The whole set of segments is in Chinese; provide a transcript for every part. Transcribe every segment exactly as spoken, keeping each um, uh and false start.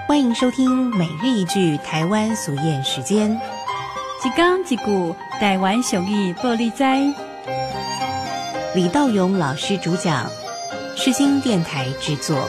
欢迎收听每日一句台湾俗谚时间。 一讲一句台湾俗语报你知。 李道勇老师主讲，世新电台制作。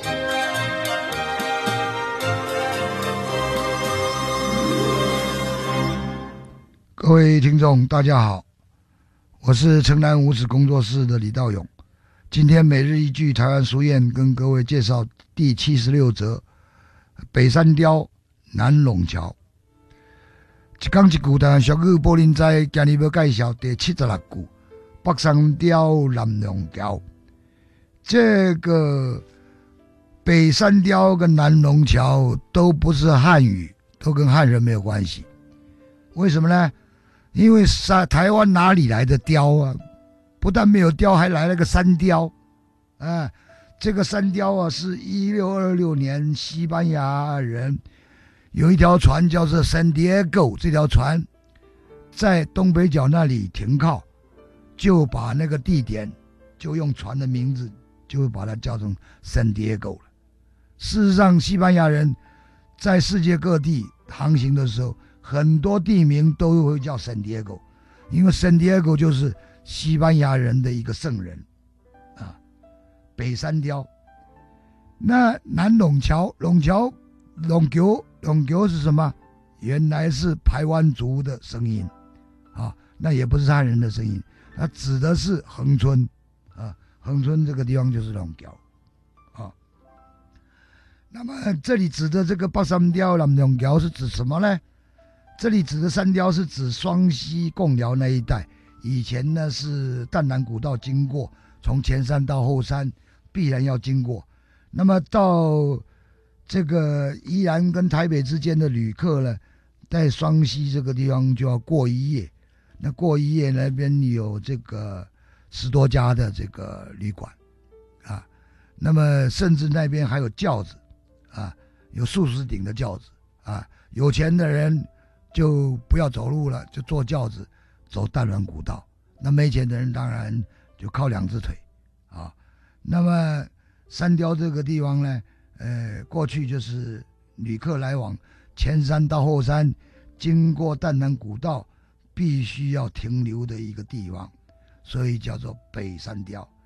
各位听众大家好，我是城南五指工作室的李道勇。今天每日一句台湾俗谚跟各位介绍第七十六则，北山雕南龙桥。一讲一句台湾俗语报恁知，今日要介绍第七十六句，北山雕南龙桥。这个北山雕跟南龙桥都不是汉语，都跟汉人没有关系。为什么呢？因为台湾哪里来的雕啊？不但没有雕，还来了个山雕。啊，这个山雕啊，是一六二六年西班牙人有一条船叫做 San Diego， 这条船在东北角那里停靠，就把那个地点就用船的名字就把它叫成 San Diego 了。事实上，西班牙人在世界各地航行的时候，很多地名都会叫 San Diego， 因为 San Diego 就是西班牙人的一个圣人啊。北山雕，那南龙桥，龙桥龙桥龙桥是什么？原来是排湾族的声音啊，那也不是汉人的声音，它指的是恒春啊，恒春这个地方就是龙桥啊。那么这里指的这个北山雕南龙桥是指什么呢？这里指的山雕是指双溪贡寮那一带，以前呢是淡南古道经过，从前山到后山必然要经过。那么到这个宜兰跟台北之间的旅客呢，在双溪这个地方就要过一夜。那过一夜那边有这个十多家的这个旅馆啊，那么甚至那边还有轿子啊，有数十顶的轿子啊，有钱的人就不要走路了，就坐轿子走淡软古道。那没钱的人当然就靠两只腿啊。那么山雕这个地方呢，呃，过去就是旅客来往前山到后山，经过淡南古道，必须要停留的一个地方，所以叫做北山雕。